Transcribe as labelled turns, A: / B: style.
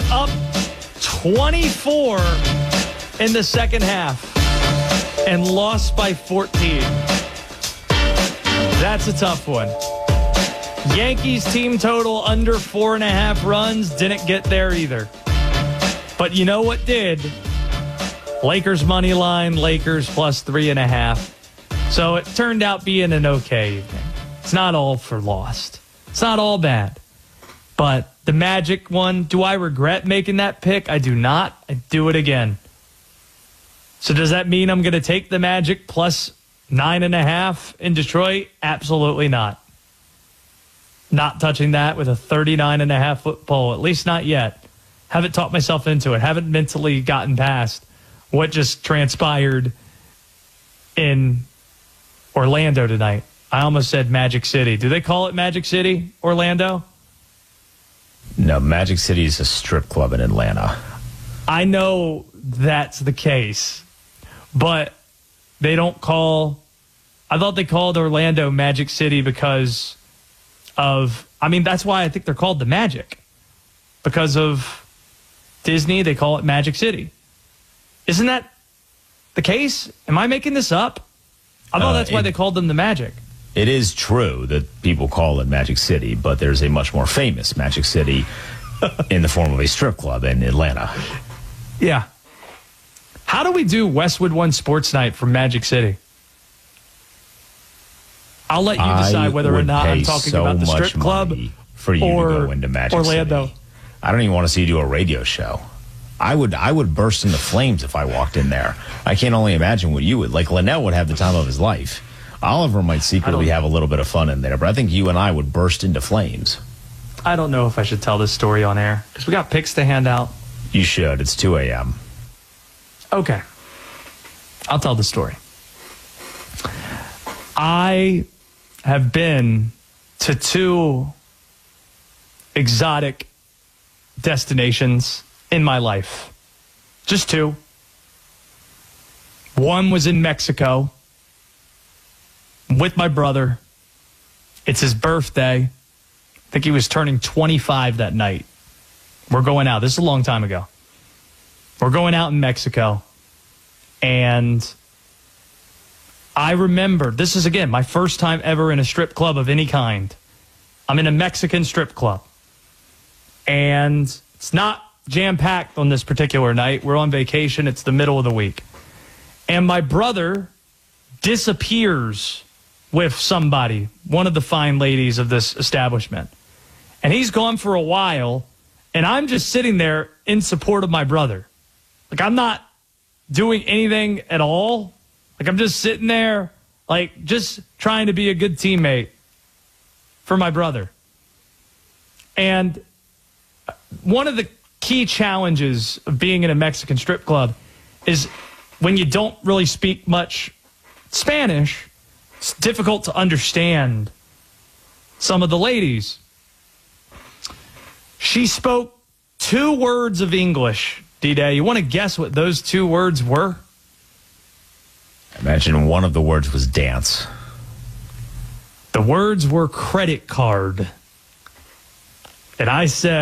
A: up 24 in the second half and lost by 14. That's a tough one. Yankees team total under 4.5 runs. Didn't get there either. But you know what did? Lakers money line, Lakers plus 3.5. So it turned out being an okay evening. It's not all for lost. It's not all bad. But the Magic one, do I regret making that pick? I do not. I'd do it again. So does that mean I'm going to take the Magic plus 9.5 in Detroit? Absolutely not. Not touching that with a 39.5 foot pole, at least not yet. Haven't talked myself into it. Haven't mentally gotten past what just transpired in Orlando tonight. I almost said Magic City. Do they call it Magic City, Orlando?
B: No, Magic City is a strip club in Atlanta.
A: I know that's the case, but they don't call... I thought they called Orlando Magic City because of... I mean, that's why I think they're called the Magic. Because of Disney, they call it Magic City. Isn't that the case? Am I making this up? I thought that's why they called them the Magic.
B: It is true that people call it Magic City, but there's a much more famous Magic City in the form of a strip club in Atlanta.
A: Yeah. How do we do Westwood One Sports Night from Magic City? I'll let you decide whether or not I'm talking about the strip club
B: for you to go into Magic
A: Orlando.
B: City. I don't even want to see you do a radio show. I would burst into flames if I walked in there. I can't only imagine what you would. Like, Linnell would have the time of his life. Oliver might secretly have a little bit of fun in there, but I think you and I would burst into flames.
A: I don't know if I should tell this story on air, because we got picks to hand out.
B: You should. It's 2 a.m.
A: Okay. I'll tell the story. I have been to 2 exotic destinations in my life. Just 2. One was in Mexico with my brother. It's his birthday. I think he was turning 25 that night. We're going out. This is a long time ago. We're going out in Mexico. And I remember, this is, again, my first time ever in a strip club of any kind. I'm in a Mexican strip club. And it's not jam-packed on this particular night. We're on vacation. It's the middle of the week. And my brother disappears with somebody, one of the fine ladies of this establishment. And he's gone for a while, and I'm just sitting there in support of my brother. Like, I'm not doing anything at all. Like, I'm just sitting there, like, just trying to be a good teammate for my brother. And one of the key challenges of being in a Mexican strip club is when you don't really speak much Spanish, it's difficult to understand some of the ladies. She spoke 2 words of English, D-Day. You want to guess what those 2 words were?
B: I imagine one of the words was dance.
A: The words were credit card. And I said,